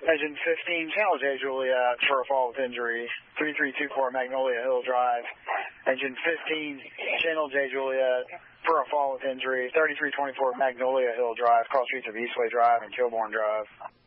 Engine 15, Channel J Juliet for a fall with injury, 3324 Magnolia Hill Drive. Engine 15, Channel J Juliet for a fall with injury, 3324 Magnolia Hill Drive, cross streets of Eastway Drive and Kilbourne Drive.